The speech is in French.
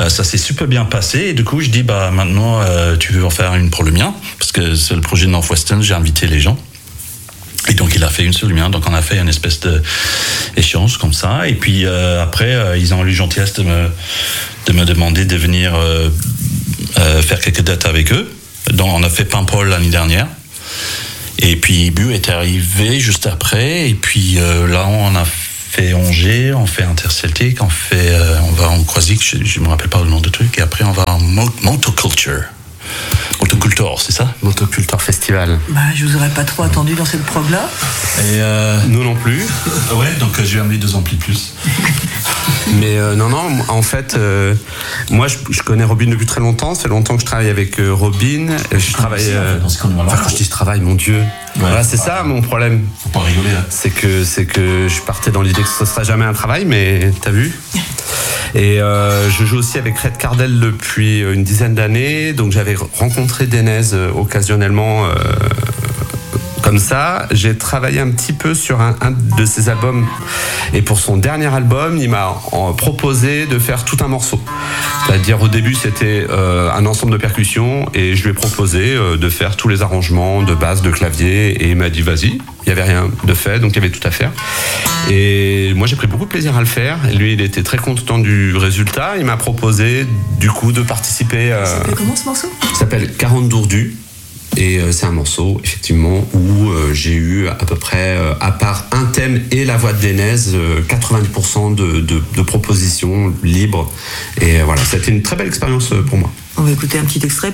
ça s'est super bien passé. Et du coup, je dis, maintenant, tu veux en faire une pour le mien? Parce que c'est le projet de Northwestern, j'ai invité les gens. Et donc, il a fait une sur le mien. Donc, on a fait une espèce d'échange comme ça. Et puis, après, ils ont eu la gentillesse de me demander de venir faire quelques dates avec eux. Donc, on a fait Paimpol l'année dernière. Et puis, Bu est arrivé juste après. Et puis, là, on a fait Angers, on fait Interceltic, on va en Croisic, je me rappelle pas le nom de truc. Et après, on va en Motoculture. Motocultor, c'est ça? Motocultor Festival. Je vous aurais pas trop attendu dans cette prog-là. Et nous non plus. Ouais, donc j'ai amené 2 amplis plus. Mais non, en fait, moi je connais Robin depuis très longtemps. Ça fait longtemps que je travaille avec Robin. Je travaille. Quand je dis je travaille, mon Dieu. Ouais, voilà, c'est ça mon problème. Faut pas rigoler. Hein. C'est que je partais dans l'idée que ce sera jamais un travail, mais t'as vu. Et je joue aussi avec Red Cardell depuis une dizaine d'années. Donc j'avais rencontré Denez occasionnellement. Comme ça, j'ai travaillé un petit peu sur un de ses albums. Et pour son dernier album, il m'a proposé de faire tout un morceau. C'est-à-dire, au début, c'était un ensemble de percussions. Et je lui ai proposé de faire tous les arrangements de basse, de clavier. Et il m'a dit, vas-y. Il n'y avait rien de fait, donc il y avait tout à faire. Et moi, j'ai pris beaucoup de plaisir à le faire. Et lui, il était très content du résultat. Il m'a proposé, du coup, de participer. Ça s'appelle comment, ce morceau? Ça s'appelle 40 Dourdus. Et c'est un morceau, effectivement, où j'ai eu à peu près, à part un thème et la voix de Denez, 90% de propositions libres. Et voilà, c'était une très belle expérience pour moi. On va écouter un petit extrait.